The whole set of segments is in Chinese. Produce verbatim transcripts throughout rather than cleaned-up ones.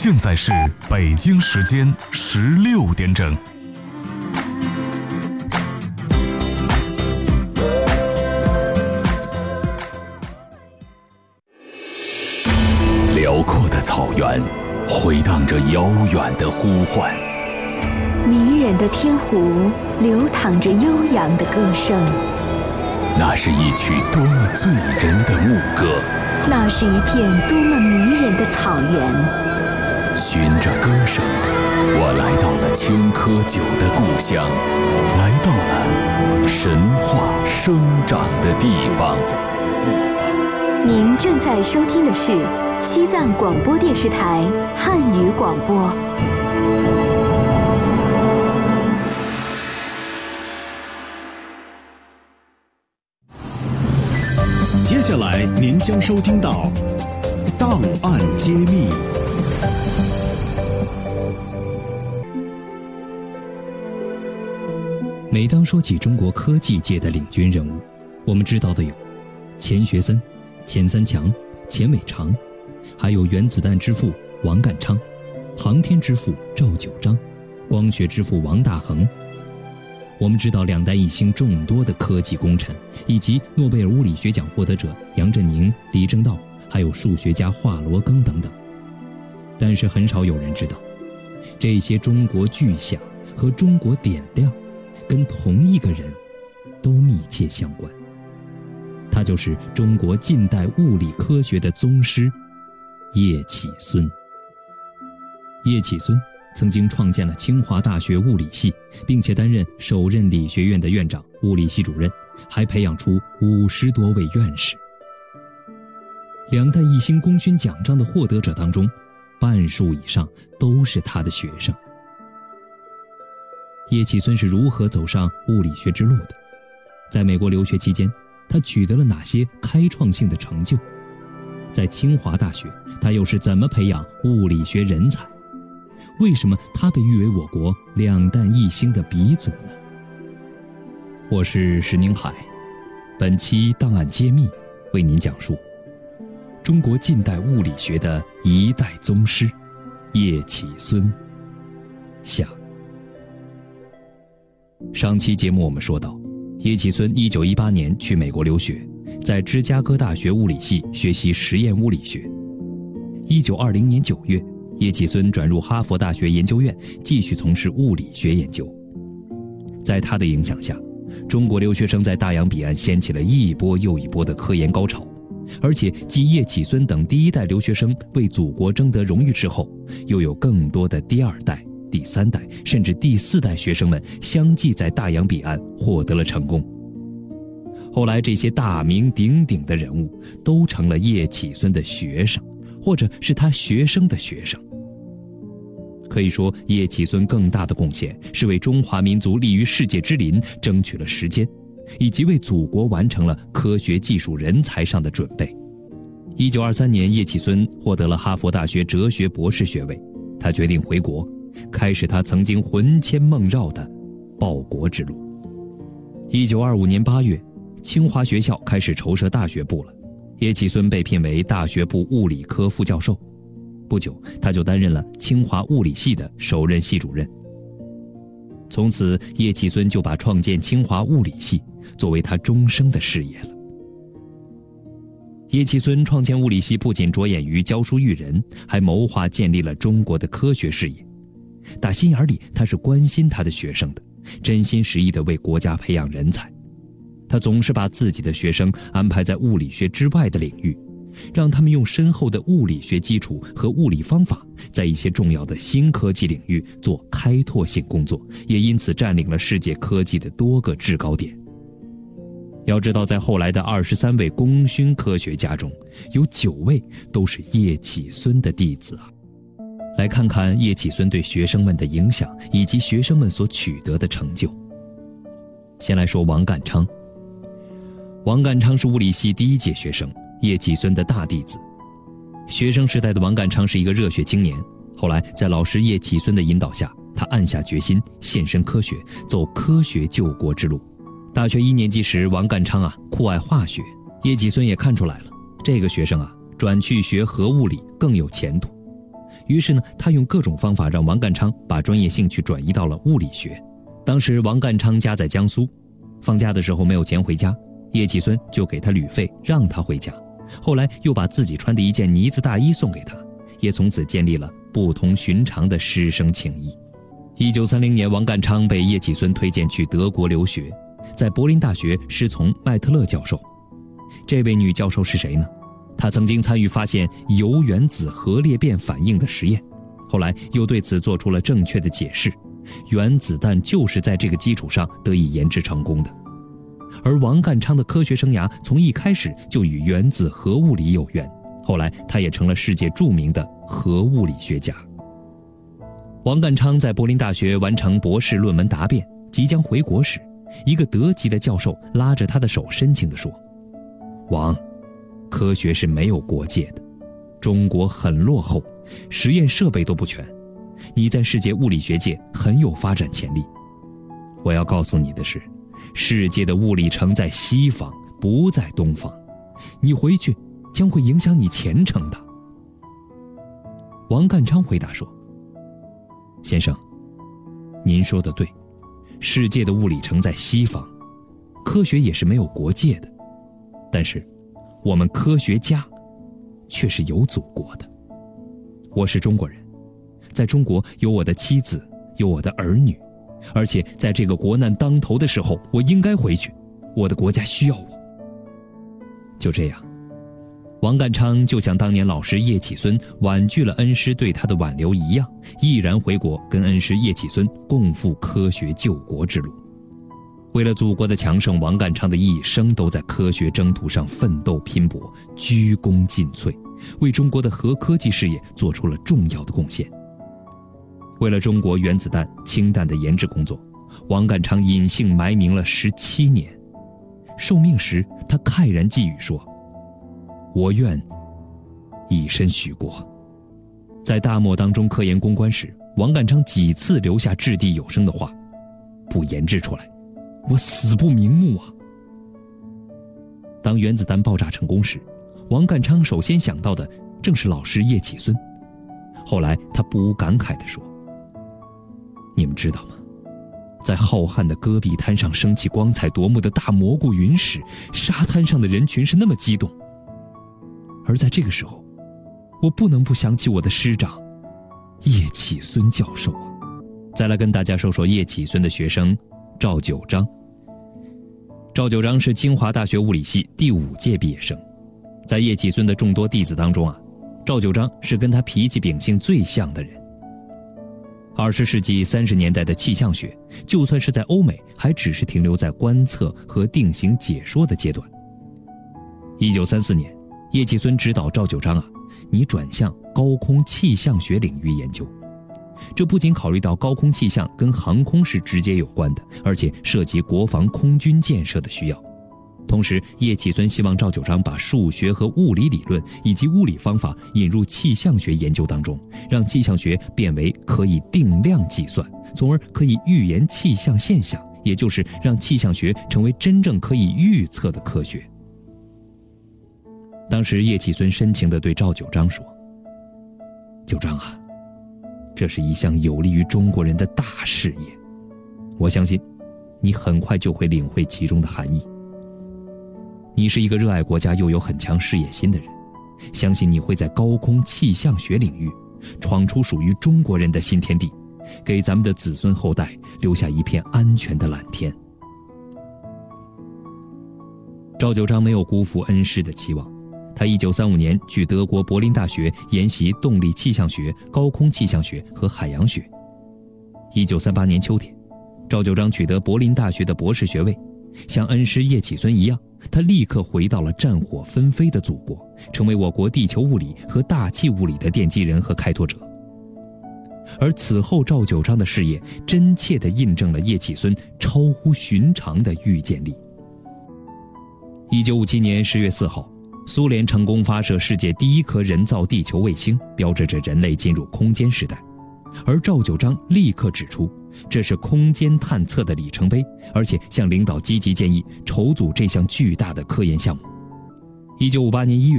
现在是北京时间十六点整。 辽阔的草原回荡着遥远的呼唤， 迷人的天湖流淌着悠扬的歌声。 那是一曲多么醉人的牧歌， 那是一片多么迷人的草原。 循着歌声，我来到了青稞酒的故乡，来到了神话生长的地方。 您正在收听的是西藏广播电视台汉语广播。 接下来您将收听到《档案揭秘》。 每当说起中国科技界的领军人物，我们知道的有钱学森、钱三强、钱伟长，还有原子弹之父王淦昌、航天之父赵九章、光学之父王大珩。我们知道两弹一星众多的科技功臣，以及诺贝尔物理学奖获得者杨振宁、李政道，还有数学家华罗庚等等。但是很少有人知道，这些中国巨响和中国点亮跟同一个人都密切相关，他就是中国近代物理科学的宗师叶企孙。叶企孙曾经创建了清华大学物理系，并且担任首任理学院的院长、物理系主任，还培养出五十多位院士。两弹一星功勋奖章的获得者当中，半数以上都是他的学生。叶企孙是如何走上物理学之路的？在美国留学期间，他取得了哪些开创性的成就？在清华大学，他又是怎么培养物理学人才？为什么他被誉为我国两弹一星的鼻祖呢？我是石宁海，本期档案揭秘为您讲述中国近代物理学的一代宗师叶企孙下。上期节目我们说到，叶企孙一九一八年去美国留学，在芝加哥大学物理系学习实验物理学。一九二零年九月，叶企孙转入哈佛大学研究院，继续从事物理学研究。在他的影响下，中国留学生在大洋彼岸掀起了一波又一波的科研高潮，而且继叶企孙等第一代留学生为祖国争得荣誉之后，又有更多的第二代、第三代甚至第四代学生们相继在大洋彼岸获得了成功。后来这些大名鼎鼎的人物都成了叶企孙的学生，或者是他学生的学生。可以说，叶企孙更大的贡献是为中华民族立于世界之林争取了时间，以及为祖国完成了科学技术人才上的准备。一九二三年，叶企孙获得了哈佛大学哲学博士学位，他决定回国，开始他曾经魂牵梦绕的报国之路。一九二五年八月，清华学校开始筹设大学部了，叶企孙被聘为大学部物理科副教授。不久，他就担任了清华物理系的首任系主任。从此，叶企孙就把创建清华物理系作为他终生的事业了。叶企孙创建物理系不仅着眼于教书育人，还谋划建立了中国的科学事业。打心眼里，他是关心他的学生的，真心实意地为国家培养人才。他总是把自己的学生安排在物理学之外的领域，让他们用深厚的物理学基础和物理方法，在一些重要的新科技领域做开拓性工作，也因此占领了世界科技的多个制高点。要知道，在后来的二十三位功勋科学家中，有九位都是叶企孙的弟子啊。来看看叶企孙对学生们的影响，以及学生们所取得的成就。先来说王淦昌。王淦昌是物理系第一届学生，叶企孙的大弟子。学生时代的王淦昌是一个热血青年，后来在老师叶企孙的引导下，他暗下决心献身科学，走科学救国之路。大学一年级时，王淦昌啊酷爱化学，叶企孙也看出来了，这个学生啊转去学核物理更有前途。 于是呢，他用各种方法让王淦昌把专业兴趣转移到了物理学。当时王淦昌家在江苏，放假的时候没有钱回家，叶继孙就给他旅费让他回家，后来又把自己穿的一件呢子大衣送给他，也从此建立了不同寻常的师生情谊。一九三零年，王淦昌被叶继孙推荐去德国留学，在柏林大学师从麦特勒教授。这位女教授是谁呢？她曾经参与发现铀原子核裂变反应的实验，后来又对此做出了正确的解释，原子弹就是在这个基础上得以研制成功的。而王淦昌的科学生涯从一开始就与原子核物理有缘，后来他也成了世界著名的核物理学家。王淦昌在柏林大学完成博士论文答辩，即将回国时，一个德籍的教授拉着他的手深情地说：王，科学是没有国界的，中国很落后，实验设备都不全，你在世界物理学界很有发展潜力。我要告诉你的是，世界的物理城在西方，不在东方，你回去将会影响你前程的。王淦昌回答说：先生，您说的对，世界的物理城在西方，科学也是没有国界的，但是我们科学家却是有祖国的。我是中国人，在中国有我的妻子，有我的儿女，而且在这个国难当头的时候，我应该回去，我的国家需要我。就这样，王淦昌就像当年老师叶企孙婉拒了恩师对他的挽留一样，毅然回国跟恩师叶企孙共赴科学救国之路。为了祖国的强盛，王淦昌的一生都在科学征途上奋斗拼搏，鞠躬尽瘁，为中国的核科技事业做出了重要的贡献。为了中国原子弹、氢弹的研制工作，王淦昌隐姓埋名了十七年。受命时，他慨然寄语说：我愿以身许国。在大漠当中科研攻关时，王淦昌几次留下掷地有声的话：不研制出来，我死不瞑目啊！当原子弹爆炸成功时，王淦昌首先想到的正是老师叶企孙。后来他不无感慨地说：你们知道吗？在浩瀚的戈壁滩上升起光彩夺目的大蘑菇云时，沙滩上的人群是那么激动。而在这个时候，我不能不想起我的师长叶企孙教授啊。再来跟大家说说叶企孙的学生赵九章。赵九章是清华大学物理系第五届毕业生，在叶企孙的众多弟子当中啊，赵九章是跟他脾气秉性最像的人。二十世纪三十年代的气象学，就算是在欧美，还只是停留在观测和定型解说的阶段。一九三四年，叶企孙指导赵九章啊，你转向高空气象学领域研究。这不仅考虑到高空气象跟航空是直接有关的，而且涉及国防空军建设的需要。同时，叶企孙希望赵九章把数学和物理理论以及物理方法引入气象学研究当中，让气象学变为可以定量计算，从而可以预言气象现象，也就是让气象学成为真正可以预测的科学。当时叶企孙深情地对赵九章说：九章啊，这是一项有利于中国人的大事业，我相信你很快就会领会其中的含义。你是一个热爱国家又有很强事业心的人，相信你会在高空气象学领域闯出属于中国人的新天地，给咱们的子孙后代留下一片安全的蓝天。赵九章没有辜负恩师的期望，他一九三五年去德国柏林大学研习动力气象学、高空气象学和海洋学。一九三八年秋天，赵九章取得柏林大学的博士学位。像恩师叶企孙一样，他立刻回到了战火纷飞的祖国，成为我国地球物理和大气物理的奠基人和开拓者。而此后赵九章的事业真切地印证了叶企孙超乎寻常的预见力。一九五七年十月四号，苏联成功发射世界第一颗人造地球卫星，标志着人类进入空间时代。而赵九章立刻指出，这是空间探测的里程碑，而且向领导积极建议筹组这项巨大的科研项目。一九五八年一月，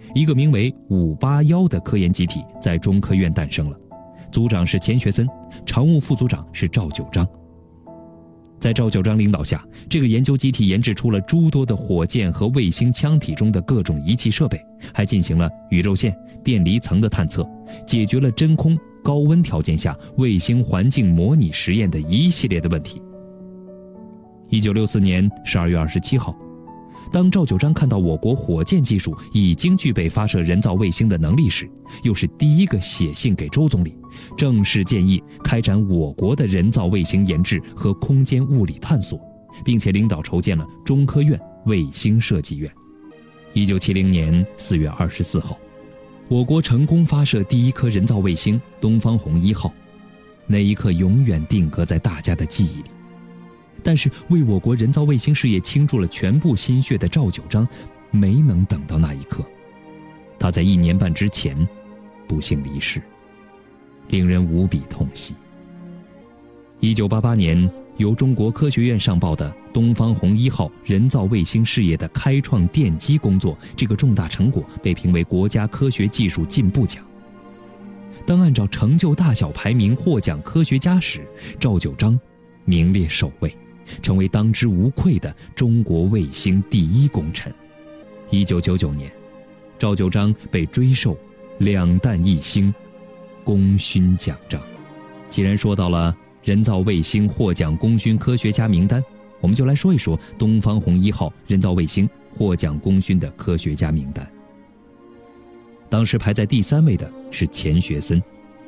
一个名为五八一的科研集体在中科院诞生了，组长是钱学森，常务副组长是赵九章。在赵九章领导下，这个研究集体研制出了诸多的火箭和卫星腔体中的各种仪器设备，还进行了宇宙线、电离层的探测，解决了真空、高温条件下卫星环境模拟实验的一系列的问题。一九六四年十二月二十七号，当赵九章看到我国火箭技术已经具备发射人造卫星的能力时，又是第一个写信给周总理，正式建议开展我国的人造卫星研制和空间物理探索，并且领导筹建了中科院卫星设计院。一九七零年四月二十四号，我国成功发射第一颗人造卫星东方红一号，那一刻永远定格在大家的记忆里。但是为我国人造卫星事业倾注了全部心血的赵九章没能等到那一刻，他在一年半之前不幸离世，令人无比痛惜。一九八八年由中国科学院上报的东方红一号人造卫星事业的开创奠基工作这个重大成果被评为国家科学技术进步奖。当按照成就大小排名获奖科学家时，赵九章名列首位，成为当之无愧的中国卫星第一功臣。一九九九年，赵九章被追授两弹一星功勋奖章。既然说到了人造卫星获奖功勋科学家名单，我们就来说一说东方红一号人造卫星获奖功勋的科学家名单。当时排在第三位的是钱学森。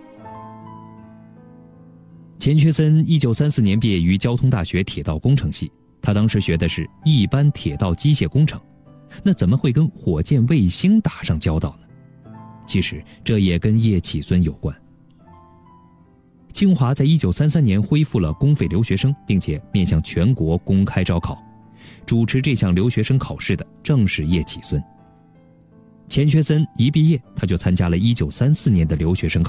钱学森一九三四年毕业于交通大学铁道工程系，他当时学的是一般铁道机械工程，那怎么会跟火箭卫星打上交道呢？其实这也跟叶企孙有关。清华在一九三三年恢复了公费留学生，并且面向全国公开招考，主持这项留学生考试的正是叶企孙。钱学森一毕业，他就参加了一九三四年的留学生考